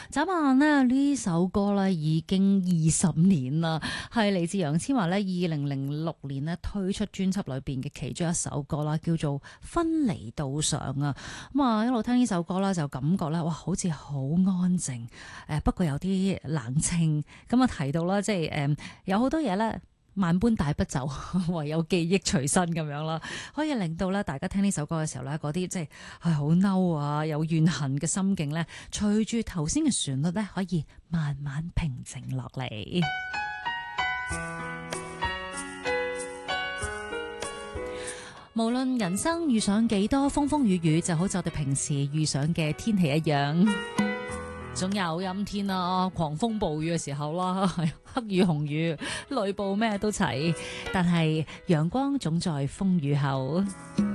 眨眼呢首歌咧已經20年啦，係嚟自楊千嬅咧2006年咧推出專輯裏邊嘅其中一首歌啦，叫做《分離道上》啊。咁啊一路聽呢首歌啦，就感覺咧哇，好似好安靜，不過有啲冷清。咁啊提到啦，即係有好多嘢咧。萬般帶不走，唯有記憶隨身咁樣啦，可以令到咧大家聽呢首歌嘅時候咧，嗰啲即係好嬲啊，有怨恨嘅心境咧，隨住頭先嘅旋律咧，可以慢慢平靜落嚟。無論人生遇上幾多風風雨雨，就好似我哋平時遇上嘅天氣一樣。總有陰天啦、狂風暴雨嘅時候啦，黑雨紅雨、雷暴咩都齊，但係陽光總在風雨後。